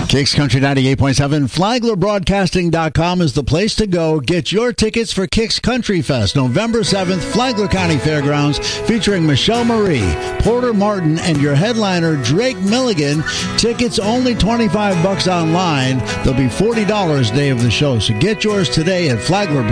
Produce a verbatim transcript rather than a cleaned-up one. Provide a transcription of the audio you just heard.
Kicks Country ninety-eight point seven, Flagler Broadcasting dot com is the place to go. Get your tickets for Kicks Country Fest, November seventh, Flagler County Fairgrounds, featuring Michelle Marie, Porter Martin, and your headliner, Drake Milligan. Tickets only twenty-five bucks online. They'll be forty dollars day of the show. So get yours today at Flagler